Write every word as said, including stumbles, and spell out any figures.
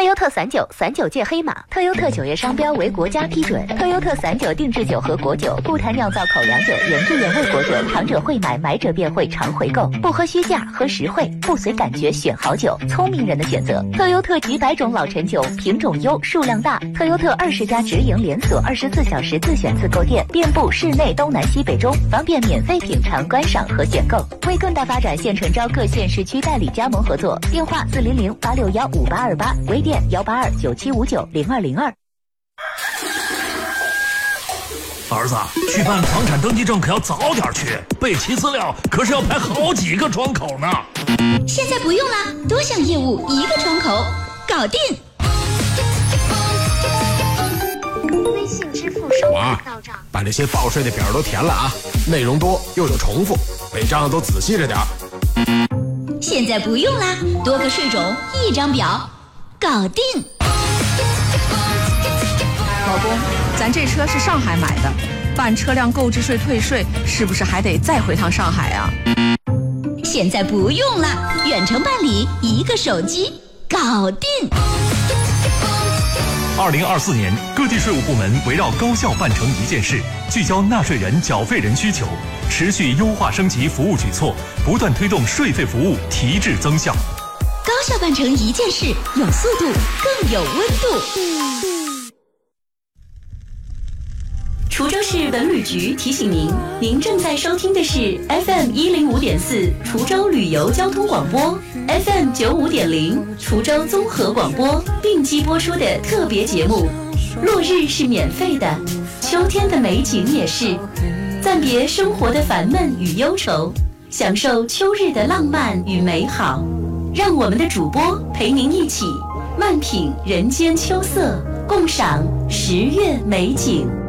优特散酒，散酒界黑马。特优特酒业商标为国家批准。特优特散酒定制酒和果酒，不谈酿造口粮酒、原汁原味果酒，尝者会买，买者便会常回购。不喝虚价，喝实惠，不随感觉选好酒，聪明人的选择。特优特几百种老陈酒，品种优，数量大。特优特二十家直营连锁，二十四小时自选自购店，遍布市内东南西北中，方便免费品尝、观赏和选购。为更大发展，现诚招各县市区代理加盟合作，电话四零零八六幺五八二八，微店幺八二九七五九零二零二。 儿子，去办房产登记证可要早点去，备齐资料可是要排好几个窗口呢。 现在不用了，多项业务一个窗口，搞定。 微信支付收款到账， 把这些报税的表都填了啊，内容多又有重复，每张都仔细着点。 现在不用啦，多个税种一张表，搞定。 老公，咱这车是上海买的，办车辆购置税退税是不是还得再回趟上海啊？ 现在不用了，远程办理，一个手机搞定。 二零二四年，各地税务部门围绕高效办成一件事，聚焦纳税人、缴费人需求，持续优化升级服务举措，不断推动税费服务提质增效。 高效办成一件事，有速度，更有温度。 滁州市文旅局提醒您，您正在收听的是 F M 一零五点四滁州旅游交通广播 ，F M 九五点零滁州综合广播并机播出的特别节目。落日是免费的，秋天的美景也是。暂别生活的烦闷与忧愁，享受秋日的浪漫与美好。让我们的主播陪您一起慢品人间秋色，共赏十月美景。